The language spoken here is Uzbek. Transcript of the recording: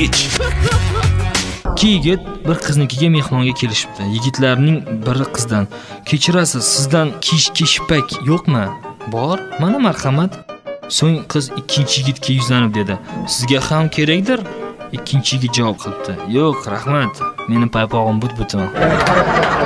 yirtqich. Ikki yigit bir qiznikiga mehmonga kelishibdi. Yigitlarning biri qizdan: "Kechirasiz, sizdan kishpak yo'qmi?" "Bor, mana marhamat." So'ng qiz ikkinchi yigitga yuzlanib dedi: "Sizga ham kerakdir?" Ikkinchi yigit javob qilibdi: "Yo'q, rahmat. Meni paypog'im but-butun."